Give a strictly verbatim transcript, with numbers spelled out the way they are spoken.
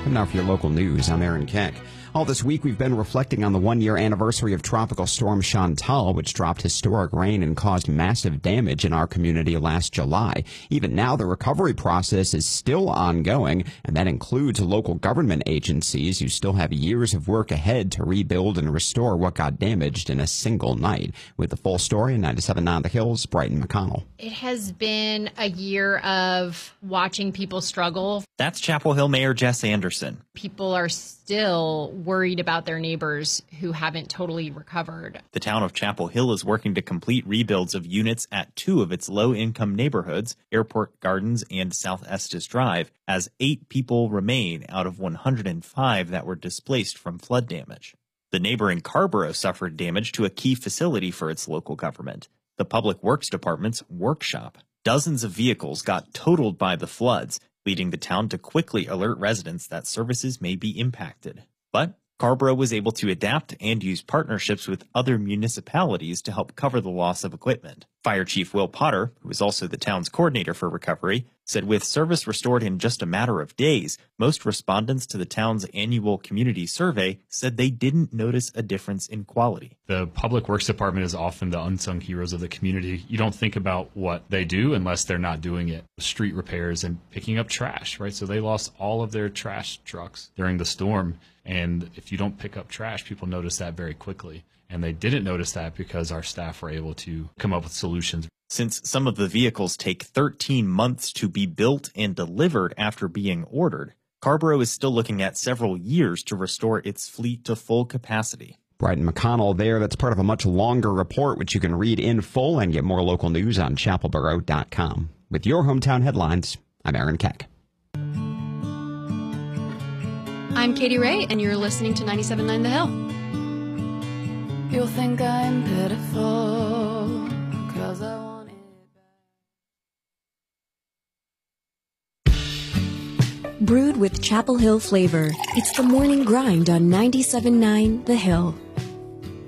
And now for your local news, I'm Aaron Keck. All this week, we've been reflecting on the one-year anniversary of Tropical Storm Chantal, which dropped historic rain and caused massive damage in our community last July. Even now, the recovery process is still ongoing, and that includes local government agencies who still have years of work ahead to rebuild and restore what got damaged in a single night. With the full story, ninety-seven point nine The Hills, Brighton McConnell. It has been a year of watching people struggle. That's Chapel Hill Mayor Jess Anderson. People are still worried about their neighbors who haven't totally recovered. The town of Chapel Hill is working to complete rebuilds of units at two of its low-income neighborhoods, Airport Gardens and South Estes Drive, as eight people remain out of one hundred five that were displaced from flood damage. The neighboring Carborough suffered damage to a key facility for its local government, the Public Works Department's workshop. Dozens of vehicles got totaled by the floods, leading the town to quickly alert residents that services may be impacted. But Carborough was able to adapt and use partnerships with other municipalities to help cover the loss of equipment. Fire Chief Will Potter, who is also the town's coordinator for recovery, said with service restored in just a matter of days, most respondents to the town's annual community survey said they didn't notice a difference in quality. The Public Works Department is often the unsung heroes of the community. You don't think about what they do unless they're not doing it. Street repairs and picking up trash, right? So they lost all of their trash trucks during the storm. And if you don't pick up trash, people notice that very quickly. And they didn't notice that because our staff were able to come up with solutions. Since some of the vehicles take thirteen months to be built and delivered after being ordered, Carborough is still looking at several years to restore its fleet to full capacity. Brighton McConnell there. That's part of a much longer report, which you can read in full and get more local news on chapel borough dot com. With your hometown headlines, I'm Aaron Keck. I'm Katie Ray, and you're listening to ninety-seven point nine The Hill. You'll think I'm pitiful, 'cause I want it. Brewed with Chapel Hill flavor, it's the morning grind on ninety-seven point nine The Hill.